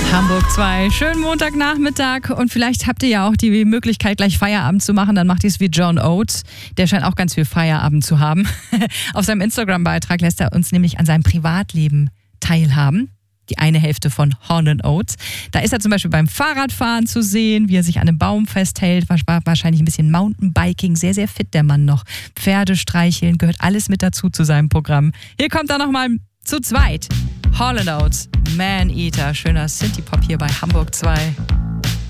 Hamburg 2, schönen Montagnachmittag und vielleicht habt ihr ja auch die Möglichkeit, gleich Feierabend zu machen, dann macht ihr es wie John Oates, der scheint auch ganz viel Feierabend zu haben. Auf seinem Instagram-Beitrag lässt er uns nämlich an seinem Privatleben teilhaben. Die eine Hälfte von Hall & Oates. Da ist er zum Beispiel beim Fahrradfahren zu sehen, wie er sich an einem Baum festhält, wahrscheinlich ein bisschen Mountainbiking, sehr, sehr fit der Mann noch. Pferde streicheln, gehört alles mit dazu zu seinem Programm. Hier kommt er nochmal zu zweit. Hall & Oates, Man Eater, schöner Synthie-Pop hier bei Hamburg 2.